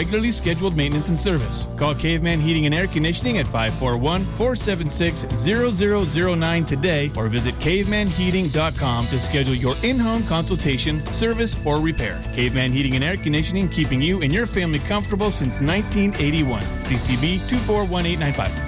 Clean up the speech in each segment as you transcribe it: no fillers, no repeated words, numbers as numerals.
regularly scheduled maintenance and service. Call Caveman Heating and Air Conditioning at 541-476-0009 today or visit cavemanheating.com to schedule your in-home consultation, service, or repair. Caveman Heating and Air Conditioning, keeping you and your family comfortable since 1981. CCB 241895.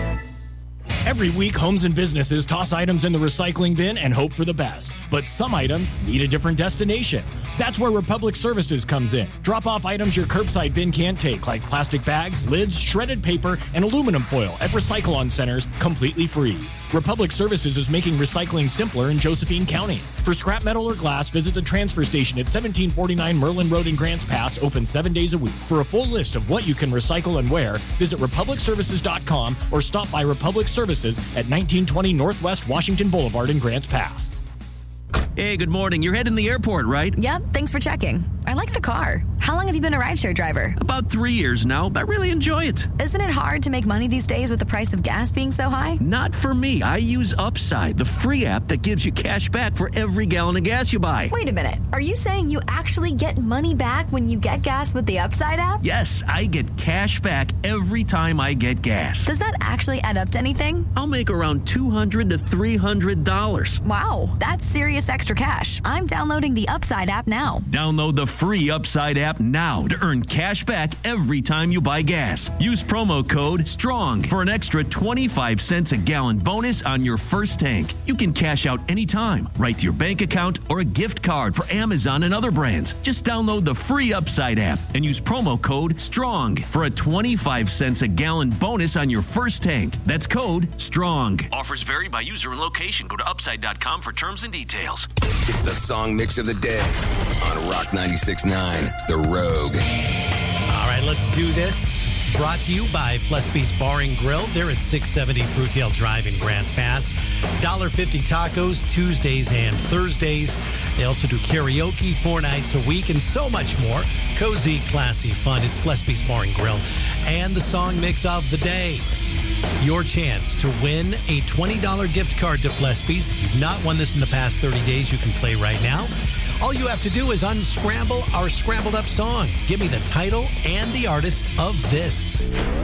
Every week, homes and businesses toss items in the recycling bin and hope for the best. But some items need a different destination. That's where Republic Services comes in. Drop off items your curbside bin can't take, like plastic bags, lids, shredded paper, and aluminum foil at Recycle-On centers completely free. Republic Services is making recycling simpler in Josephine County. For scrap metal or glass, visit the transfer station at 1749 Merlin Road in Grants Pass, open 7 days a week. For a full list of what you can recycle and where, visit republicservices.com or stop by Republic Services at 1920 Northwest Washington Boulevard in Grants Pass. Hey, good morning. You're heading to the airport, right? Yep, thanks for checking. I like the car. How long have you been a rideshare driver? About 3 years now. I really enjoy it. Isn't it hard to make money these days with the price of gas being so high? Not for me. I use Upside, the free app that gives you cash back for every gallon of gas you buy. Wait a minute. Are you saying you actually get money back when you get gas with the Upside app? Yes, I get cash back every time I get gas. Does that actually add up to anything? I'll make around $200 to $300. Wow, that's serious extra cash. I'm downloading the Upside app now. Download the free Upside app now to earn cash back every time you buy gas. Use promo code STRONG for an extra 25 cents a gallon bonus on your first tank. You can cash out anytime, right to your bank account or a gift card for Amazon and other brands. Just download the free Upside app and use promo code STRONG for a 25 cents a gallon bonus on your first tank. That's code STRONG. Offers vary by user and location. Go to upside.com for terms and details. It's the song mix of the day on Rock 96.9, The Rogue. All right, let's do this. It's brought to you by Flespy's Bar and Grill. They're at 670 Fruitdale Drive in Grants Pass. $1.50 tacos Tuesdays and Thursdays. They also do karaoke 4 nights a week and so much more. Cozy, classy, fun. It's Flespy's Bar and Grill. And the song mix of the day. Your chance to win a $20 gift card to Flespy's. If you've not won this in the past 30 days, you can play right now. All you have to do is unscramble our scrambled up song. Give me the title and the artist of this.